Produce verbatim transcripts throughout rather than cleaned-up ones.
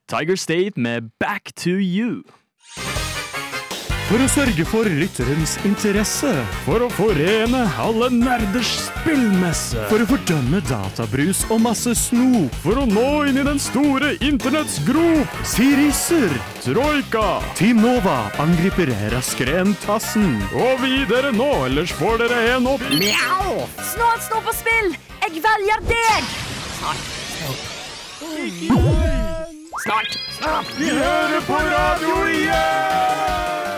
Tiger State med Back to You. For å sørge for lytterens interesse. For å forene alle nerders spillmesse. For å fordømme databrus og masse snop. For å nå inn i den store internetts grop. Siriser. Troika. Team Nova angriper raskere enn tassen. Og videre nå, ellers får dere en opp. Mjau! Snart stå på spill! Jeg velger deg! Snart. Snart. Vi hører på radio igjen!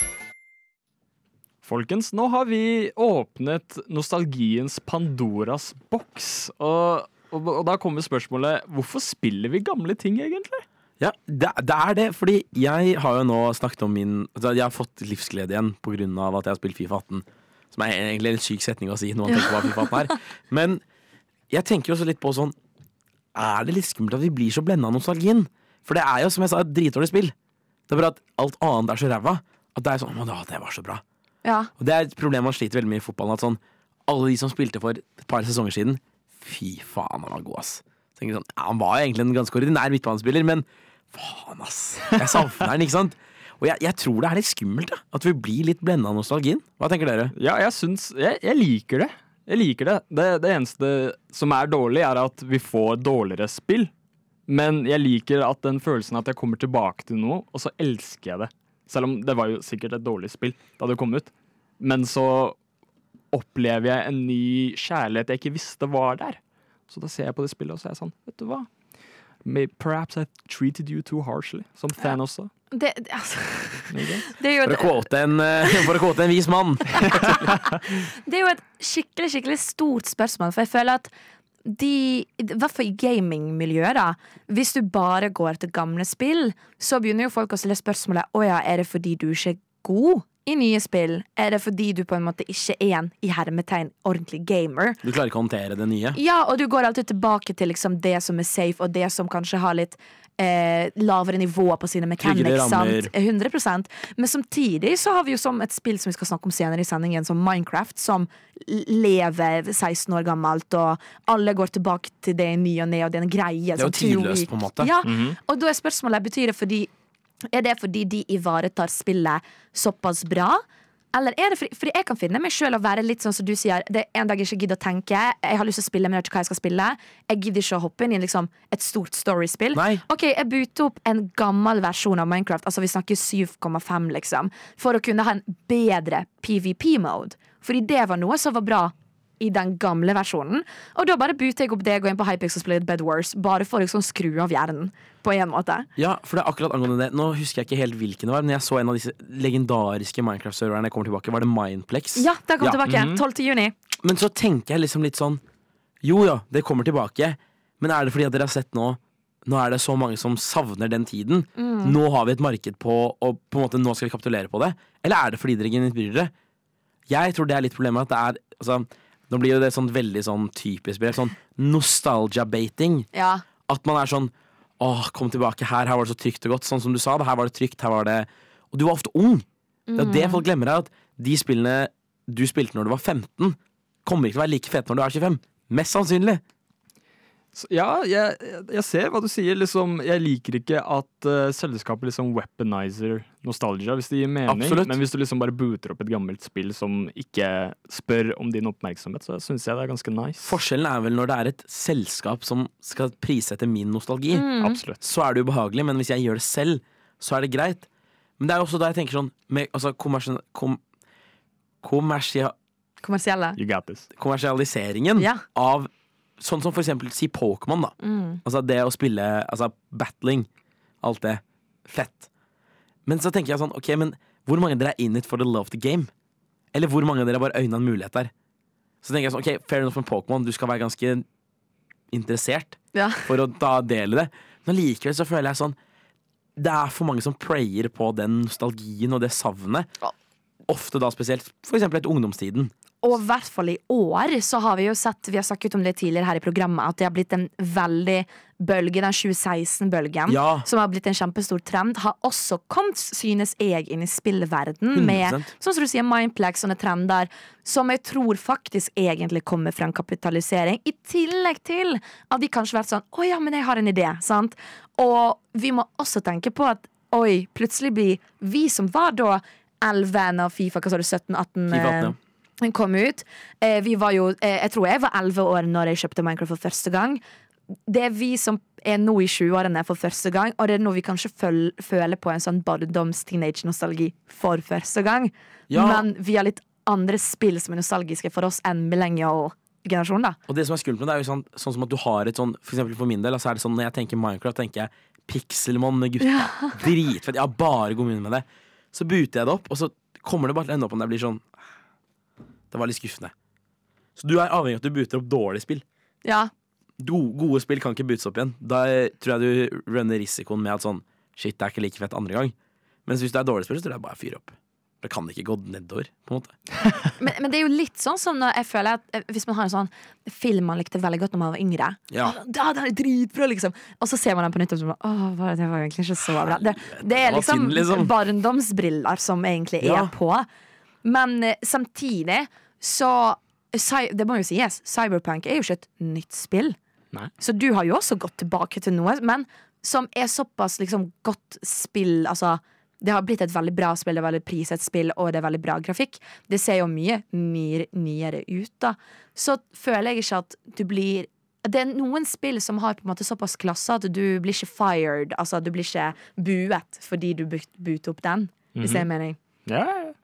Folkens, nå har vi åpnet nostalgiens Pandoras boks, og, og, og da kommer spørsmålet, hvorfor spiller vi gamle ting egentlig? Ja, det, det er det, fordi jeg har jo nå snakket om min, altså jeg har fått livsglede igjen på grunn av at jeg har spilt FIFA atten, som er egentlig en syk setning å si når man tenker på hva FIFA atten er. Men jeg tenker også litt på sånn, er det litt skummelt at vi blir så blendet av nostalgien? For det er jo, som jeg sa, et dritdårlig spill. Det er bare at alt annet er så ræva, at det er sånn, å, det var så bra. Ja. Og det er et problem man sliter veldig mye i fotballen, at sånn, alle de som spilte for et par sesonger siden, fy faen, han var god, ass. Så tenker jeg sånn, ja, han var egentlig en ganske ordinær midtbanespiller, men faen, ass. Jeg savner den, ikke sant? Og jeg, jeg tror det er litt skummelt, da, at vi blir litt blendet av nostalgien. Hva tenker dere? Ja, jeg synes, jeg, jeg liker det. Jeg liker det. det. Det eneste som er dårlig er at vi får dårligere spill. Men jeg liker at den følelsen at jeg kommer tilbake til noe, og så elsker jeg det. Selv om det var jo sikkert et dårlig spill da det kom ut. Men så opplever jeg en ny kjærlighet jeg ikke visste var der. Så da ser jeg på det spillet og så er jeg sånn, vet du hva? Maybe, perhaps I treated you too harshly, som Thanos sa. Det, det, altså, det er jo For å quote en, for å quote en vis mann. Det er jo et skikkelig, skikkelig stort spørsmål, for jeg føler at de, i hvert fall i gamingmiljøet da, hvis du bare går etter gamle spill, så begynner jo folk å stille spørsmålet, åja, er det fordi du ikke er god i nye spill? Er det fordi du på en måte ikke er en i hermetegn ordentlig gamer? Du klarer ikke å håndtere det nye. Ja, og du går alltid tilbake til liksom det som er safe, og det som kanskje har litt eh, lavere nivå på sine mechanics, sant? hundre prosent. Men samtidig så har vi jo som et spill som vi skal snakke om senere i sendingen, som Minecraft, som lever seksten år gammelt, og alle går tilbake til det i ny og ne, og det er en greie. Det er jo tidløst på en måte. Ja, mm-hmm. Og da er spørsmålet, betyr det fordi er det fordi de ivaretar spillet såpass bra? Eller er det fordi, fordi jeg kan finne meg selv å være litt sånn som du sier, det er en dag jeg ikke gidder å tenke, jeg har lyst til å spille, men jeg vet ikke hva jeg skal spille. Jeg gidder ikke å hoppe inn i liksom, et stort storyspill. Nei. Ok, jeg booter opp en gammel versjon av Minecraft, altså vi snakker syv komma fem liksom, for å kunne ha en bedre PvP-mode. Fordi det var noe som var bra i den gamle versjonen. Og da bare booter jeg opp det, går inn på Hypix og spiller Bed Wars, bare for å liksom, skru av hjernen på en måte. Ja, for det er akkurat angående det. Nå husker jeg ikke helt hvilken det var, men jeg så en av disse legendariske Minecraft-serverne jeg kommer tilbake. Var det Mindplex? Ja, det kom ja. tilbake. tolvte juni. Men så tenker jeg liksom litt sånn, jo ja, det kommer tilbake, men er det fordi at dere har sett nå, nå er det så mange som savner den tiden, mm. nå har vi et marked på, og på en måte nå skal vi kapitulere på det, eller er det fordi dere ikke bryr dere? Jeg tror det er litt problemet at det er, altså, nå blir jo det sånn veldig sånn typisk, sånn nostalgia-baiting. Ja. At man er sånn, åh, kom tilbake her, her var det så trygt og godt, sånn som du sa, her var det trygt, her var det, og du var ofte ung. Det er det folk glemmer er at de spillene du spilte når du var femten, kommer ikke til å være like fett når du er tjuefem. Mest sannsynlig. Så, ja, jeg, jeg ser hva du sier, liksom, jeg liker ikke at uh, selskapet liksom weaponizer nostalgia, hvis det gir mening. Absolutt. Men hvis du liksom bare booter opp et gammelt spill som ikke spør om din oppmerksomhet, så synes jeg det er ganske nice. Forskjellen er vel når det er et selskap som skal prisette min nostalgi. Mm. Absolutt. Så er det ubehagelig, men hvis jeg gjør det selv, så er det greit. Men det er også da jeg tenker sånn, med, altså kommersi kom kommersia kommersielle. You got this. kommersialiseringen Ja. av sånn som for eksempel si Pokémon da. Mm. Altså det å spille, altså battling, alt det, fett. Men så tenker jeg sånn, ok, men hvor mange av dere er in it for the love of the game? Eller hvor mange av dere bare øyne en mulighet der? Så tenker jeg sånn, ok, fair enough for Pokémon, du skal være ganske interessert Ja. for å da dele det. Men likevel så føler jeg sånn, det er for mange som prayer på den nostalgien og det savnet. Ja. Ofte da spesielt, for eksempel etter ungdomstiden. Og i hvert fall i år så har vi jo sett, vi har snakket om det tidligere her i programmet, at det har blitt en veldig bølge, den tjue seksten-bølgen, Ja. som har blitt en kjempestor trend, har også kommet, synes jeg, inn i spillverden med, hundre prosent. sånn som du sier, Mindplex, sånne trender, som jeg tror faktisk egentlig kommer fra en kapitalisering, i tillegg til at de kanskje har vært sånn, å ja, men jeg har en idé, sant? Og vi må også tenke på at, oi, plutselig blir vi som var da elleve når FIFA, hva sa du, sytten atten, FIFA atten, ja. den kom ut. Eh, vi var jo, eh, jeg tror jeg var elleve år når jeg kjøpte Minecraft for første gang. Det er vi som er nå i tjueårene for første gang, og det er nå vi kanskje føl føler på en sånn barndoms-teenage-nostalgi for første gang. Ja. Men vi har litt andre spill som er nostalgiske for oss enn millennial-generasjonen, da. Og det som er skummelt med det, er jo sånn, sånn som at du har et sånn, for eksempel for min del, altså er det sånn, når jeg tenker Minecraft, tenker jeg Pixelmon med gutta. Dritfett. Jeg har bare god minne med det. Så booter jeg det opp, og så kommer det bare til å ende opp om det blir sånn det var litt skuffende. Så du er avhengig av at du booter opp dårlige spill. Ja. Gode, gode spill kan ikke bootes opp igjen. Da tror jeg du runner risikoen med at sånn shit, det er ikke like fett andre gang. Mens hvis det er dårlige spill, så tror jeg bare fyr opp. Det kan ikke gå nedover, på en måte. Men, men det er jo litt sånn som når jeg føler at hvis man har en sånn film man likte veldig godt når man var yngre. Ja. Da, den er dritbra, liksom. Og så ser man den på nytt og så bare, åh, hva- det var egentlig ikke så bra. Det, det er Det var liksom, synd, liksom. barndomsbriller som egentlig Ja. er på. Men eh, samtidig så cy- det må jo sies, Cyberpunk er jo ikke et nytt spill. Nei. Så du har jo også gått tilbake til noe, men som er såpass liksom godt spill. Altså, det har blitt et veldig bra spill, det er veldig priset spill, og det er veldig bra grafikk. Det ser jo mye nyere, nyere ut, da. Så føler jeg ikke at du blir det er noen spill som har på en måte såpass klasse at du blir ikke fired. Altså, du blir ikke buet fordi du booter opp den, hvis det er mening. Ja, ja, ja.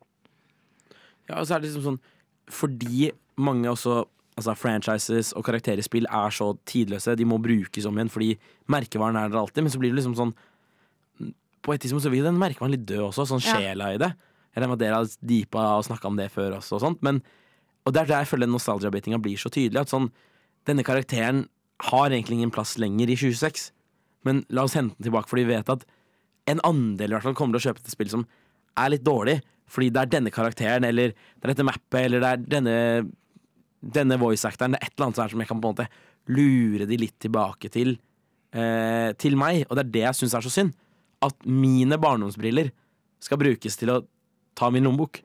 Ja, og så er det liksom sånn fordi mange også altså franchises og karakterer i spill er så tidløse, de må brukes om igjen fordi merkevaren er der alltid, men så blir det liksom sånn på et tidspunkt så vil den merkevaren litt dø også, sånn Ja. sjela i det. Jeg regner med at dere har deepa og snakket om det før også og sånt, men og det er der jeg føler nostalgia-bitinga blir så tydelig, at sånn denne karakteren har egentlig ingen plass lenger i tjueseks, men la oss hente den tilbake, fordi vi vet at en andel i hvert fall kommer til å kjøpe et spill som er litt dårlig, fordi det er denne karakteren, eller det er dette mappet, eller det er denne, denne voice-actoren, det er et eller annet som, er som jeg kan på en måte lure de litt tilbake til, eh, til meg, og det er det jeg synes er så synd, at mine barndomsbriller skal brukes til å ta min lommebok.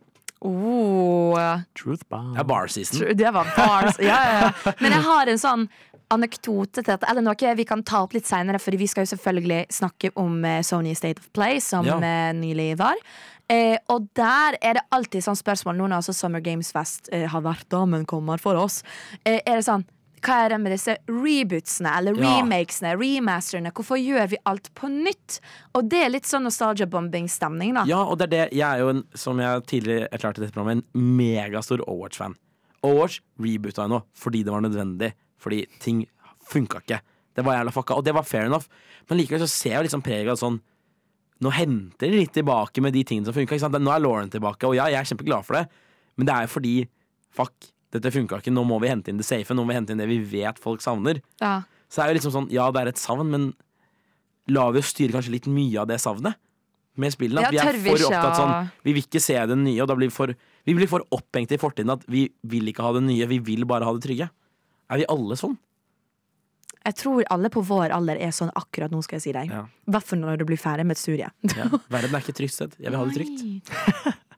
Oh, Truth bomb. Det er bar season. det var bars. Ja, ja, ja. Men jeg har en sånn anekdote til dette, eller noe vi kan ta opp litt senere, fordi vi skal jo selvfølgelig snakke om eh, Sony State of Play, som Ja. eh, nylig var. Eh, og der er det alltid sånn spørsmål, nå når altså Summer Games Fest eh, har vært da, men kommer for oss, eh, er det sånn, hva er det med disse rebootsene, eller Ja. remakesene, remasterne, hvorfor gjør vi alt på nytt? Og det er litt sånn nostalgia-bombing-stemning da. Ja, og det er det. Jeg er jo, en, som jeg tidligere erklærte i dette programmet, en megastor Overwatch-fan. Overwatch reboota jeg nå fordi det var nødvendig. Fordi ting funka ikke. Det var jævla fucka, og det var fair enough. Men likevel så ser jeg liksom preget av sånn nå henter de litt tilbake med de tingene som funka. Nå er Lauren tilbake, og ja, jeg er kjempeglad for det, men det er jo fordi fuck, dette funka ikke, nå må vi hente inn det safe, nå må vi hente inn det vi vet folk savner. Ja. Så det er jo liksom sånn, ja, det er et savn, men lar vi oss styre kanskje litt mye av det savnet med spillene? At Ja, vi er tør vi for ikke opptatt å- sånn, vi vil ikke se det nye, og da blir vi for, vi blir for opphengt i fortiden at vi vil ikke ha det nye, vi vil bare ha det trygge. Er vi alle sånn? Jeg tror alle på vår alder er sånn akkurat nå, skal jeg si deg. Ja. I hvert fall når du blir ferdig med et studie. Ja. Verden er ikke et trygt sted. Jeg vil ha det trygt.